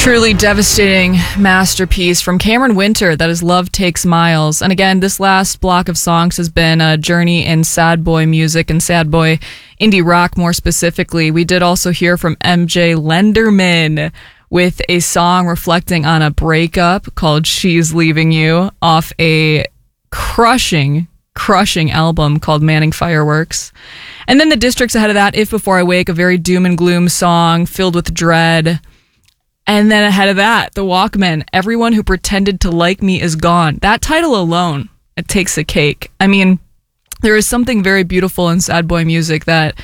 Truly devastating masterpiece from Cameron Winter. That is Love Takes Miles. And again, this last block of songs has been a journey in sad boy music and sad boy indie rock more specifically. We did also hear from MJ Lenderman with a song reflecting on a breakup called She's Leaving You off a crushing album called Manning Fireworks. And then the Districts ahead of that, If Before I Wake, a very doom and gloom song filled with dread. And then ahead of that, The Walkmen, Everyone Who Pretended to Like Me Is Gone. That title alone, it takes a cake. I mean, there is something very beautiful in sad boy music that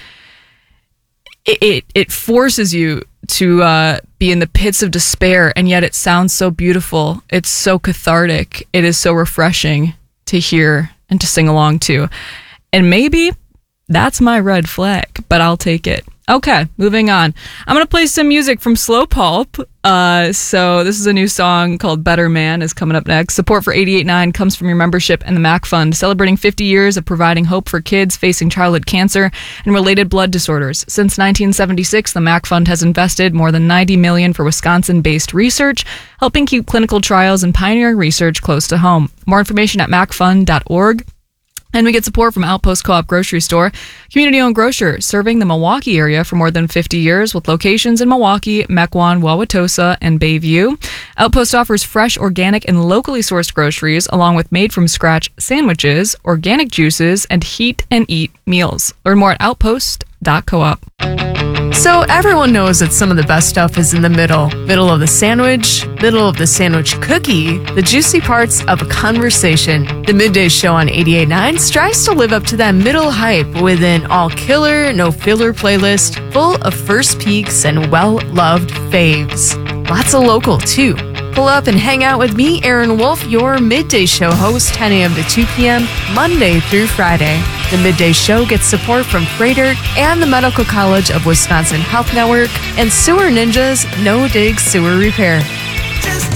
it forces you to be in the pits of despair, and yet it sounds so beautiful. It's so cathartic. It is so refreshing to hear and to sing along to. And maybe that's my red flag, but I'll take it. Okay, moving on. I'm going to play some music from Slow Pulp. So this is a new song called Better Man is coming up next. Support for 88.9 comes from your membership and the MAC Fund, celebrating 50 years of providing hope for kids facing childhood cancer and related blood disorders. Since 1976, the MAC Fund has invested more than $90 million for Wisconsin-based research, helping keep clinical trials and pioneering research close to home. More information at macfund.org. And we get support from Outpost Co-op Grocery Store, community-owned grocer serving the Milwaukee area for more than 50 years with locations in Milwaukee, Mequon, Wauwatosa, and Bayview. Outpost offers fresh, organic, and locally sourced groceries along with made-from-scratch sandwiches, organic juices, and heat-and-eat meals. Learn more at outpost.coop. So everyone knows that some of the best stuff is in the middle. Middle of the sandwich, middle of the sandwich cookie, the juicy parts of a conversation. The Midday Show on 88.9 strives to live up to that middle hype with an all-killer, no-filler playlist full of first peeks and well-loved faves. Lots of local, too. Pull up and hang out with me, Aaron Wolf, your Midday Show host, 10 a.m. to 2 p.m., Monday through Friday. The Midday Show gets support from Freighter and the Medical College of Wisconsin Health Network and Sewer Ninjas No Dig Sewer Repair. Just